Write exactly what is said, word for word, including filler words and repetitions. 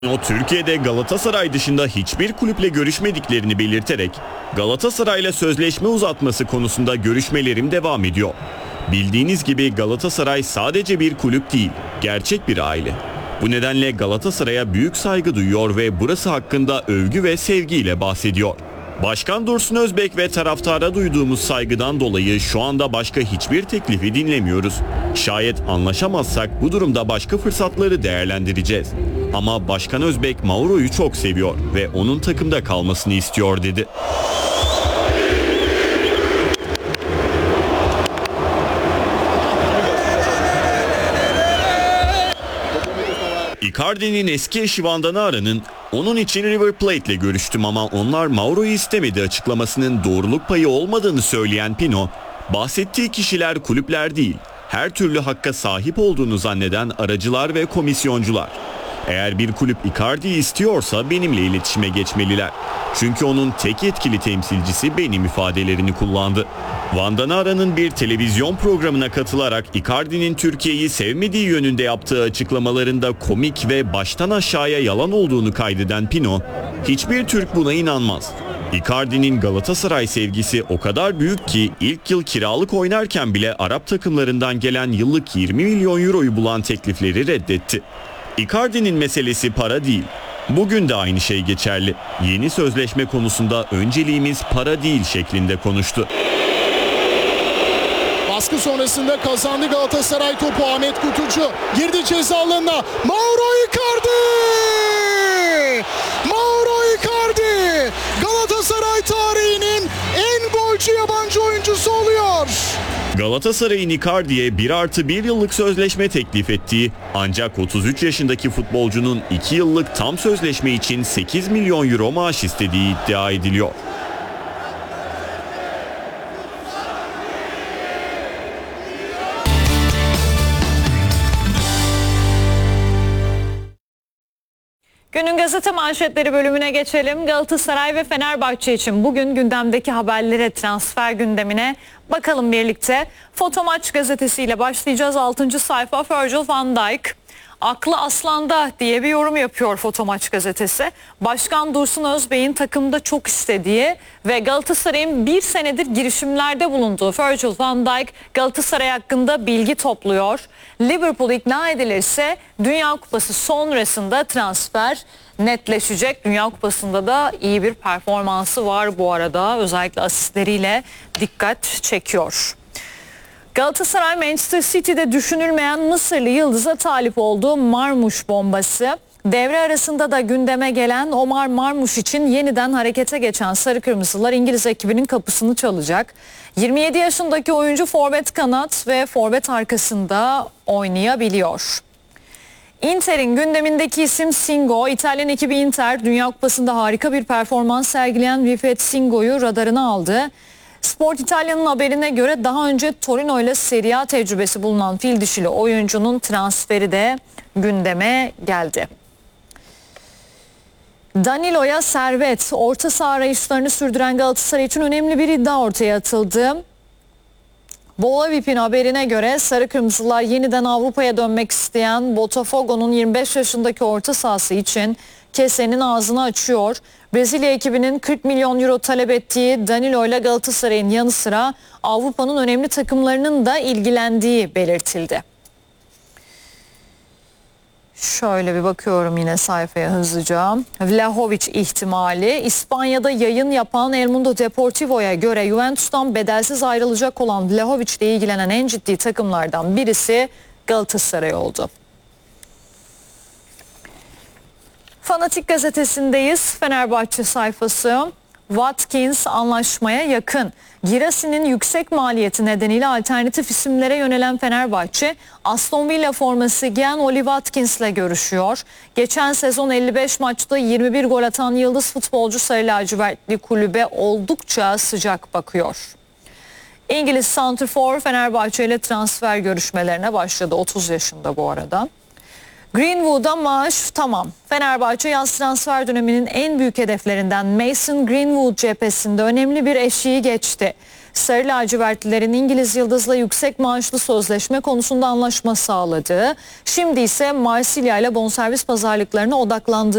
O Türkiye'de Galatasaray dışında hiçbir kulüple görüşmediklerini belirterek Galatasaray'la sözleşme uzatması konusunda görüşmelerim devam ediyor. Bildiğiniz gibi Galatasaray sadece bir kulüp değil, gerçek bir aile. Bu nedenle Galatasaray'a büyük saygı duyuyor ve burası hakkında övgü ve sevgiyle bahsediyor. Başkan Dursun Özbek ve taraftara duyduğumuz saygıdan dolayı şu anda başka hiçbir teklifi dinlemiyoruz. Şayet anlaşamazsak bu durumda başka fırsatları değerlendireceğiz. Ama Başkan Özbek Mauro'yu çok seviyor ve onun takımda kalmasını istiyor dedi. Icardi'nin eski eşi Vandanara'nın onun için River Plate'le görüştüm ama onlar Mauro'yu istemedi açıklamasının doğruluk payı olmadığını söyleyen Pino, bahsettiği kişiler kulüpler değil, her türlü hakka sahip olduğunu zanneden aracılar ve komisyoncular. Eğer bir kulüp Icardi'yi istiyorsa benimle iletişime geçmeliler. Çünkü onun tek yetkili temsilcisi benim ifadelerini kullandı. Vandanara'nın bir televizyon programına katılarak Icardi'nin Türkiye'yi sevmediği yönünde yaptığı açıklamalarında komik ve baştan aşağıya yalan olduğunu kaydeden Pino, hiçbir Türk buna inanmaz. Icardi'nin Galatasaray sevgisi o kadar büyük ki ilk yıl kiralık oynarken bile Arap takımlarından gelen yıllık yirmi milyon euroyu bulan teklifleri reddetti. Icardi'nin meselesi para değil. Bugün de aynı şey geçerli. Yeni sözleşme konusunda önceliğimiz para değil şeklinde konuştu. Baskı sonrasında kazandı Galatasaray topu. Ahmet Kutucu girdi ceza alanına. Mauro Icardi! Mauro Icardi! Galatasaray tarihinin en golcü yabancı oyuncusu oluyor. Galatasaray'ın Icardi'ye bir artı bir yıllık sözleşme teklif ettiği ancak otuz üç yaşındaki futbolcunun iki yıllık tam sözleşme için sekiz milyon euro maaş istediği iddia ediliyor. Günün gazete manşetleri bölümüne geçelim. Galatasaray ve Fenerbahçe için bugün gündemdeki haberlere, transfer gündemine bakalım birlikte. Fotomaç gazetesiyle başlayacağız. altıncı sayfa Virgil van Dijk. Aklı aslanda diye bir yorum yapıyor Fotomaç gazetesi. Başkan Dursun Özbek'in takımda çok istediği ve Galatasaray'ın bir senedir girişimlerde bulunduğu Virgil van Dijk Galatasaray hakkında bilgi topluyor. Liverpool ikna edilirse Dünya Kupası sonrasında transfer netleşecek. Dünya Kupası'nda da iyi bir performansı var bu arada. Özellikle asistleriyle dikkat çekiyor. Galatasaray Manchester City'de düşünülmeyen Mısırlı yıldıza talip olduğu Marmuş bombası. Devre arasında da gündeme gelen Omar Marmuş için yeniden harekete geçen Sarı Kırmızılar İngiliz ekibinin kapısını çalacak. yirmi yedi yaşındaki oyuncu forvet kanat ve forvet arkasında oynayabiliyor. Inter'in gündemindeki isim Singo. İtalyan ekibi Inter Dünya Kupası'nda harika bir performans sergileyen Wilfried Singo'yu radarına aldı. Sport İtalya'nın haberine göre daha önce Torino ile Serie A tecrübesi bulunan fil dişili oyuncunun transferi de gündeme geldi. Danilo'ya servet. Orta saha arayışlarını sürdüren Galatasaray için önemli bir iddia ortaya atıldı. Bolavip'in haberine göre Sarı Kırmızılar yeniden Avrupa'ya dönmek isteyen Botafogo'nun yirmi beş yaşındaki orta sahası için kesenin ağzını açıyor. Brezilya ekibinin kırk milyon euro talep ettiği Danilo ile Galatasaray'ın yanı sıra Avrupa'nın önemli takımlarının da ilgilendiği belirtildi. Şöyle bir bakıyorum yine sayfaya hızlıca. Vlahovic ihtimali. İspanya'da yayın yapan El Mundo Deportivo'ya göre Juventus'tan bedelsiz ayrılacak olan Vlahovic ile ilgilenen en ciddi takımlardan birisi Galatasaray oldu. Fanatik gazetesindeyiz. Fenerbahçe sayfası. Watkins anlaşmaya yakın. Girasinin yüksek maliyeti nedeniyle alternatif isimlere yönelen Fenerbahçe, Aston Villa forması giyen Oli Watkins ile görüşüyor. Geçen sezon elli beş maçta yirmi bir gol atan yıldız futbolcu Sarı Lacivertli kulübe oldukça sıcak bakıyor. İngiliz santrfor Fenerbahçe ile transfer görüşmelerine başladı. otuz yaşında bu arada. Greenwood'a maaş tamam. Fenerbahçe yaz transfer döneminin en büyük hedeflerinden Mason Greenwood cephesinde önemli bir eşiği geçti. Sarı lacivertlilerin İngiliz yıldızla yüksek maaşlı sözleşme konusunda anlaşma sağladığı, şimdi ise Marsilya ile bonservis pazarlıklarına odaklandığı